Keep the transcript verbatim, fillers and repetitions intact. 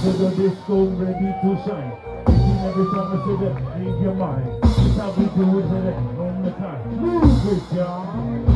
to the disco, ready to shine. Thinking every time I say that, leave your mind. That's how we do it today, on the time. Move it, y'all.